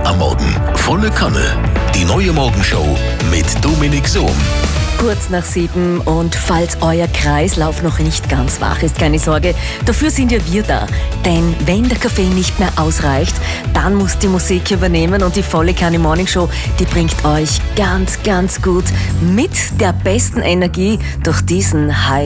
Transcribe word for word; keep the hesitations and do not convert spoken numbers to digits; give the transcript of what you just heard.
am Morgen. Volle Kanne. Die neue Morgenshow mit Dominik Sohm. Kurz nach sieben, und falls euer Kreislauf noch nicht ganz wach ist, keine Sorge, dafür sind ja wir da. Denn wenn der Kaffee nicht mehr ausreicht, dann muss die Musik übernehmen, und die Volle Kanne Morning Show, die bringt euch ganz, ganz gut mit der besten Energie durch diesen High